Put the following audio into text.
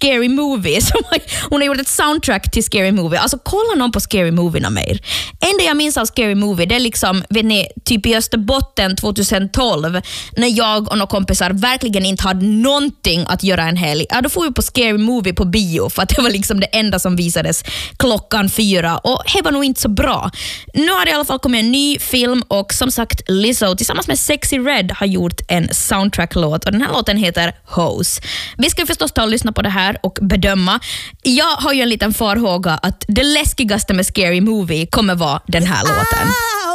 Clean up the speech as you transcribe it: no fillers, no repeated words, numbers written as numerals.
Scary Movie. Hon har gjort ett soundtrack till Scary Movie. Alltså kolla någon på Scary Movie mer. Enda jag minns av Scary Movie, det är liksom, vet ni, typ i Österbotten 2012, när jag och några kompisar verkligen inte hade någonting att göra en helg. Ja, då får vi på Scary Movie på bio, för att det var liksom det enda som visades 4:00. Och det var nog inte så bra. Nu har det i alla fall kommit en ny film, och som sagt Lizzo tillsammans med Sexy Red har gjort en soundtrack-låt, och den här låten heter Hose. Vi ska förstås ta och lyssna på det här och bedöma. Jag har ju en liten farhåga att det läskigaste med Scary Movie kommer vara den här låten.